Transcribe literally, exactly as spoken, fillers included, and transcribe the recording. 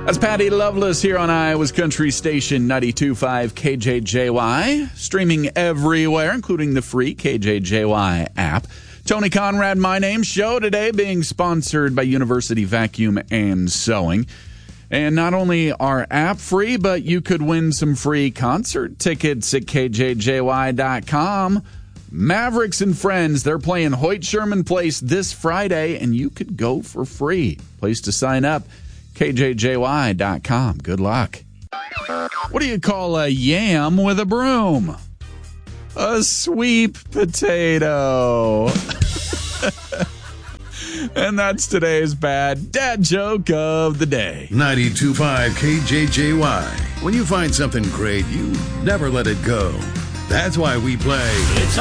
That's Patty Loveless here on Iowa's Country Station ninety-two point five K J J Y, streaming everywhere, including the free K J J Y app. Tony Conrad, my name. Show today being sponsored by University Vacuum and Sewing. And not only are app free, but you could win some free concert tickets at K J J Y dot com. Mavericks and Friends, they're playing Hoyt Sherman Place this Friday, and you could go for free. Place to sign up, K J J Y dot com. Good luck. What do you call a yam with a broom? A sweet potato. And that's today's bad dad joke of the day. ninety-two point five K J J Y. When you find something great, you never let it go. That's why we play... It's